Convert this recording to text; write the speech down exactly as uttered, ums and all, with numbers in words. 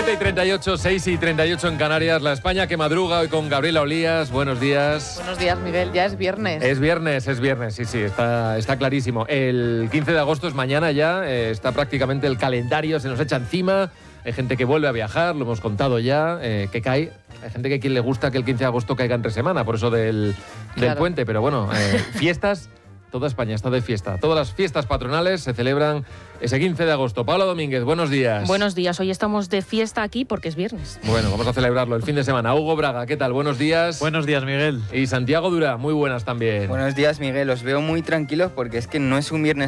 siete y treinta y ocho, seis y treinta y ocho en Canarias, la España que madruga hoy con Gabriela Olías. Buenos días. Buenos días, Miguel. Ya es viernes. Es viernes, es viernes, sí, sí, está, está clarísimo. El quince de agosto es mañana ya, eh, está prácticamente el calendario, se nos echa encima. Hay gente que vuelve a viajar, lo hemos contado ya, eh, que cae. Hay gente que a quien le gusta que el quince de agosto caiga entre semana, por eso del, del Claro. puente. Pero bueno, eh, fiestas, toda España está de fiesta. Todas las fiestas patronales se celebran ese quince de agosto. Paula Domínguez, buenos días. Buenos días, hoy estamos de fiesta aquí porque es viernes. Bueno, vamos a celebrarlo el fin de semana. Hugo Braga, ¿qué tal? Buenos días. Buenos días, Miguel. Y Santiago Dura, muy buenas también. Buenos días, Miguel. Os veo muy tranquilos porque es que no es un viernes